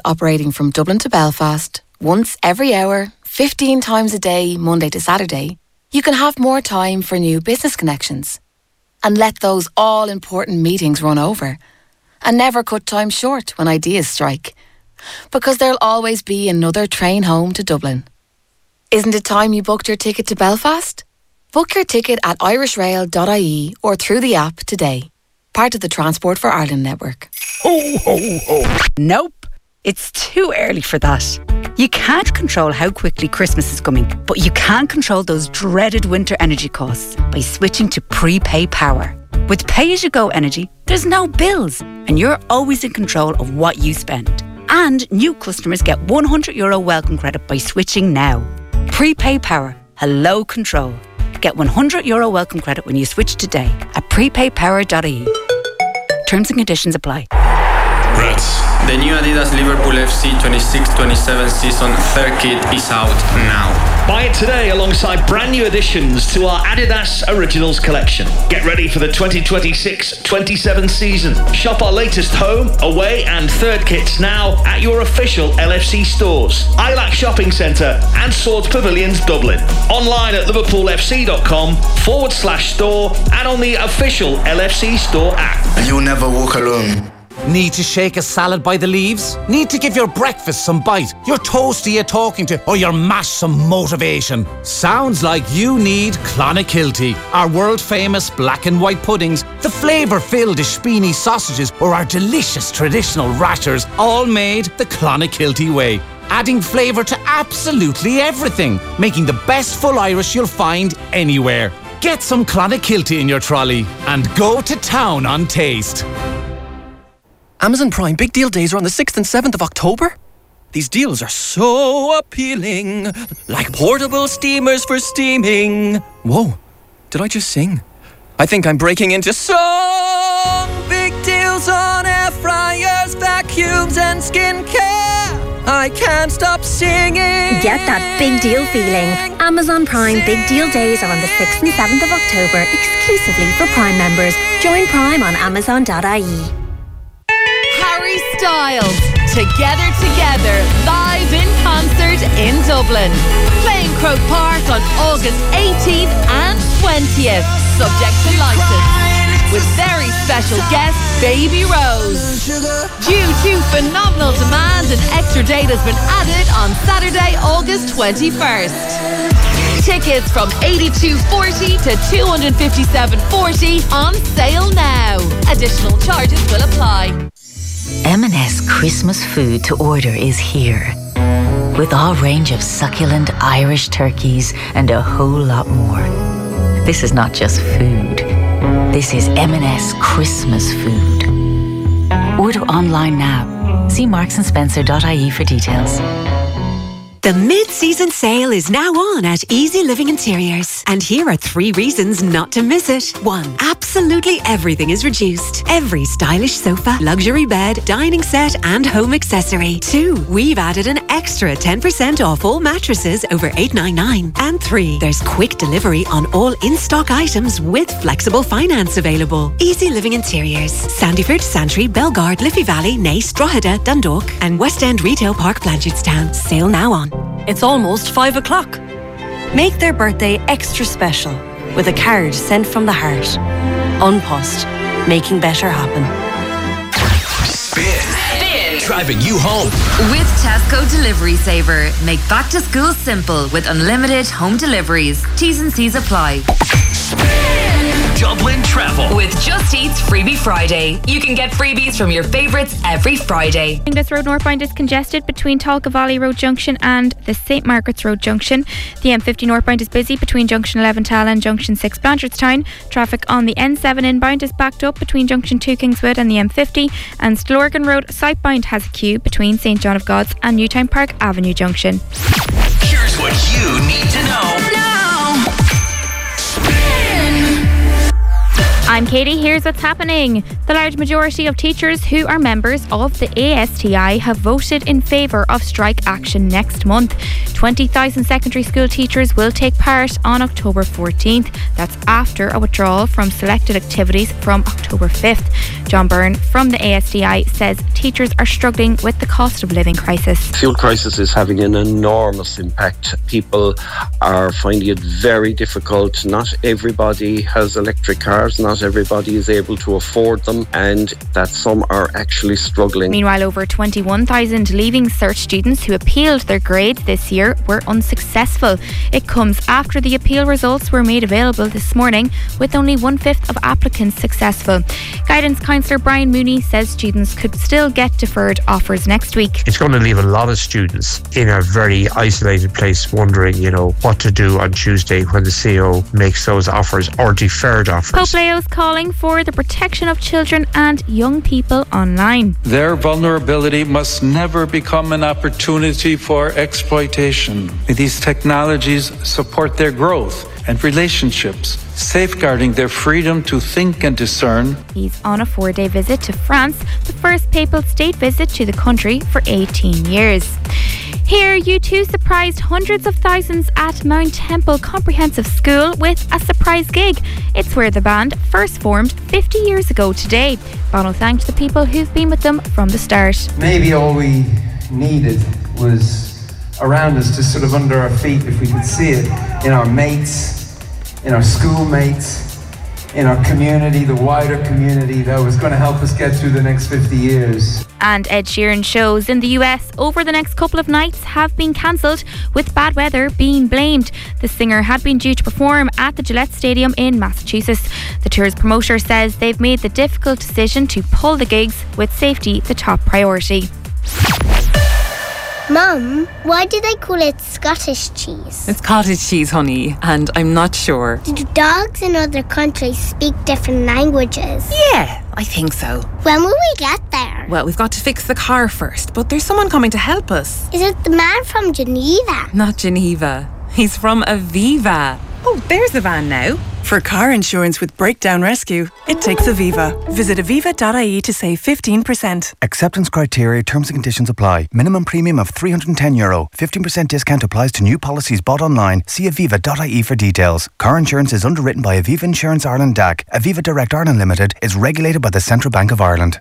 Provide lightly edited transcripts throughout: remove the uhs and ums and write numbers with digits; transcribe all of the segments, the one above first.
operating from Dublin to Belfast, once every hour, 15 times a day, Monday to Saturday, you can have more time for new business connections and let those all-important meetings run over and never cut time short when ideas strike, because there'll always be another train home to Dublin. Isn't it time you booked your ticket to Belfast? Book your ticket at irishrail.ie or through the app today. Part of the Transport for Ireland network. Ho, ho, ho. Nope, it's too early for that. You can't control how quickly Christmas is coming, but you can control those dreaded winter energy costs by switching to prepay power. With pay-as-you-go energy, there's no bills, and you're always in control of what you spend. And new customers get €100 welcome credit by switching now. Prepay power. Hello control. Get €100 welcome credit when you switch today at prepaypower.ie. Terms and conditions apply. Reds. The new Adidas Liverpool FC 26-27 season third kit is out now. Buy it today alongside brand new additions to our Adidas Originals collection. Get ready for the 2026-27 season. Shop our latest home, away and third kits now at your official LFC stores, Ilac Shopping Centre and Swords Pavilions Dublin. Online at liverpoolfc.com/store and on the official LFC store app. You never walk alone. Need to shake a salad by the leaves? Need to give your breakfast some bite? Your toastie you're talking to? Or your mash some motivation? Sounds like you need Clonakilty. Our world-famous black and white puddings, the flavour-filled Ishpini sausages, or our delicious traditional rashers, all made the Clonakilty way. Adding flavour to absolutely everything. Making the best full Irish you'll find anywhere. Get some Clonakilty in your trolley and go to town on taste. Amazon Prime Big Deal Days are on the 6th and 7th of October. These deals are so appealing, like portable steamers for steaming. Whoa, did I just sing? I think I'm breaking into song. Big deals on air fryers, vacuums and skincare. I can't stop singing. Get that big deal feeling. Amazon Prime Big Deal Days are on the 6th and 7th of October, exclusively for Prime members. Join Prime on amazon.ie. Harry Styles, Together, live in concert in Dublin. Playing Croke Park on August 18th and 20th, subject to licence. With very special guest, Baby Rose. Due to phenomenal demand, an extra date has been added on Saturday, August 21st. Tickets from $82.40 to $257.40 on sale now. Additional charges will apply. M&S Christmas food to order is here. With our range of succulent Irish turkeys and a whole lot more. This is not just food. This is M&S Christmas food. Order online now. See marksandSpencer.ie for details. The mid-season sale is now on at Easy Living Interiors. And here are 3 reasons not to miss it. 1. Absolutely everything is reduced. Every stylish sofa, luxury bed, dining set and home accessory. 2. We've added an extra 10% off all mattresses over $899. And 3. There's quick delivery on all in-stock items with flexible finance available. Easy Living Interiors. Sandyford, Santry, Bellegarde, Liffey Valley, Naas, Drogheda, Dundalk and West End Retail Park, Blanchardstown. Sale now on. It's almost 5 o'clock. Make their birthday extra special with a card sent from the heart. An Post, making better happen. Spin. Driving you home. With Tesco Delivery Saver. Make back to school simple with unlimited home deliveries. T's and C's apply. Dublin Travel. With Just Eat's Freebie Friday. You can get freebies from your favourites every Friday. This road northbound is congested between Talca Valley Road Junction and the St Margaret's Road Junction. The M50 northbound is busy between Junction 11 Tala and Junction 6 Blanchardstown. Traffic on the N7 inbound is backed up between Junction 2 Kingswood and the M50. And Stillorgan Road southbound has a queue between St John of God's and Newtown Park Avenue Junction. Here's what you need to know. I'm Katie, here's what's happening. The large majority of teachers who are members of the ASTI have voted in favour of strike action next month. 20,000 secondary school teachers will take part on October 14th. That's after a withdrawal from selected activities from October 5th. John Byrne from the ASTI says teachers are struggling with the cost of living crisis. Fuel crisis is having an enormous impact. People are finding it very difficult. Not everybody has electric cars, not everybody is able to afford them, and that some are actually struggling. Meanwhile, over 21,000 Leaving Cert students who appealed their grades this year were unsuccessful. It comes after the appeal results were made available this morning, with only 1/5 of applicants successful. Guidance Counsellor Brian Mooney says students could still get deferred offers next week. It's going to leave a lot of students in a very isolated place wondering, what to do on Tuesday when the CO makes those offers or deferred offers. Pope Leo's calling for the protection of children and young people online. Their vulnerability must never become an opportunity for exploitation. May these technologies support their growth and relationships, safeguarding their freedom to think and discern. He's on a 4-day visit to France, the first papal state visit to the country for 18 years. Here, U2 surprised hundreds of thousands at Mount Temple Comprehensive School with a surprise gig. It's where the band first formed 50 years ago today. Bono thanked the people who've been with them from the start. Maybe all we needed was around us, just sort of under our feet, if we could see it, in our mates, in our schoolmates, in our community, the wider community that was going to help us get through the next 50 years. And Ed Sheeran shows in the US over the next couple of nights have been cancelled, with bad weather being blamed. The singer had been due to perform at the Gillette Stadium in Massachusetts. The tour's promoter says they've made the difficult decision to pull the gigs, with safety the top priority. Mum, why do they call it Scottish cheese? It's cottage cheese, honey, and I'm not sure. Do dogs in other countries speak different languages? Yeah, I think so. When will we get there? Well, we've got to fix the car first, but there's someone coming to help us. Is it the man from Geneva? Not Geneva. He's from Aviva. Oh, there's the van now. For car insurance with Breakdown Rescue, it takes Aviva. Visit aviva.ie to save 15%. Acceptance criteria, terms and conditions apply. Minimum premium of €310. 15% discount applies to new policies bought online. See aviva.ie for details. Car insurance is underwritten by Aviva Insurance Ireland DAC. Aviva Direct Ireland Limited is regulated by the Central Bank of Ireland.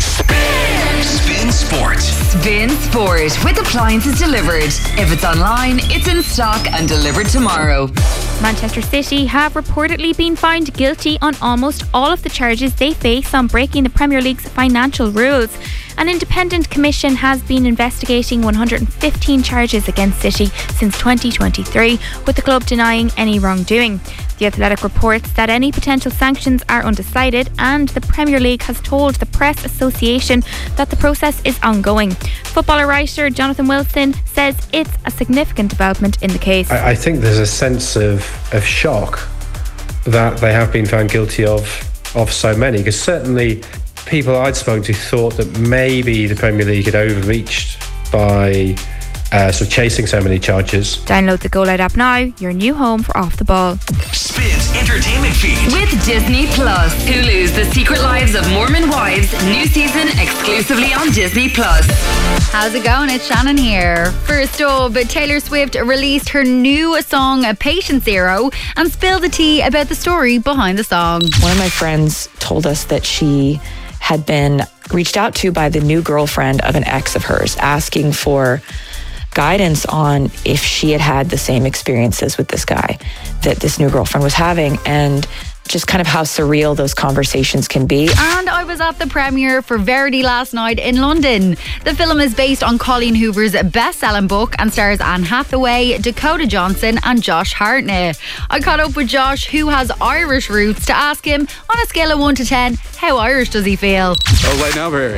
Spin Sport. Spin Sport with appliances delivered. If it's online, it's in stock and delivered tomorrow. Manchester City have reportedly been found guilty on almost all of the charges they face on breaking the Premier League's financial rules. An independent commission has been investigating 115 charges against City since 2023, with the club denying any wrongdoing. The Athletic reports that any potential sanctions are undecided, and the Premier League has told the Press Association that the process is ongoing. Footballer writer Jonathan Wilson says it's a significant development in the case. I think there's a sense of shock that they have been found guilty of so many, because certainly people I'd spoken to thought that maybe the Premier League had overreached by sort of chasing so many charges. Download the Go Loud app now, your new home for Off the Ball. Spins entertainment feed with Disney Plus. Hulu's The Secret Lives of Mormon Wives, new season exclusively on Disney Plus. How's it going? It's Shannon here. First up, Taylor Swift released her new song Patient Zero and spilled the tea about the story behind the song. One of my friends told us that she had been reached out to by the new girlfriend of an ex of hers, asking for guidance on if she had the same experiences with this guy that this new girlfriend was having, and just kind of how surreal those conversations can be. And I was at the premiere for Verity last night in London. The film is based on Colleen Hoover's best-selling book and stars Anne Hathaway, Dakota Johnson and Josh Hartnett. I caught up with Josh, who has Irish roots, to ask him, on a scale of 1 to 10, how Irish does he feel? Oh, right now, very.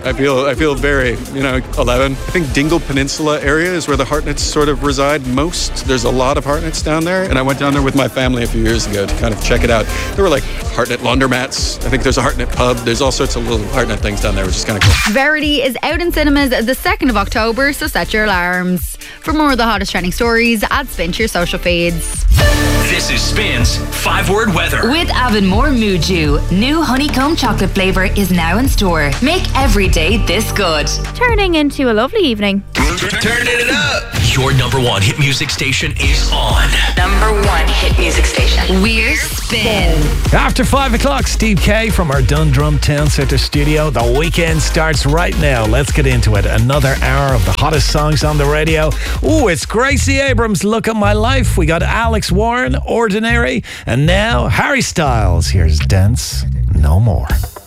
I feel very, 11. I think Dingle Peninsula area is where the Hartnets sort of reside most. There's a lot of Hartnets down there, and I went down there with my family a few years ago to kind of check it out. There were like Hartnett laundromats. I think there's a Hartnett pub. There's all sorts of little Hartnett things down there, which is kind of cool. Verity is out in cinemas the 2nd of October, so set your alarms. For more of the hottest trending stories, add Spin to your social feeds. This is Spin's 5-word weather. With Avonmore Muju, new honeycomb chocolate flavour is now in store. Make every day this good. Turning into a lovely evening. Turn it up. Your number one hit music station is on. Number one hit music station. We're Spin. After 5 o'clock, Steve K from our Dundrum Town Centre studio. The weekend starts right now. Let's get into it. Another hour of the hottest songs on the radio. Ooh, it's Gracie Abrams, Look at My Life. We got Alex Warren, Ordinary. And now, Harry Styles. Here's Dance No More.